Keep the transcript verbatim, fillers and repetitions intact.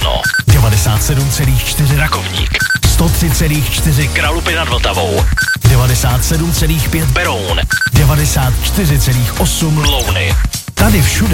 Kladno, devadesát sedm celá čtyři Rakovník, sto tři celá čtyři Kralupy nad Vltavou, devadesát sedm celá pět Beroun, devadesát čtyři celá osm Louny. Tady všude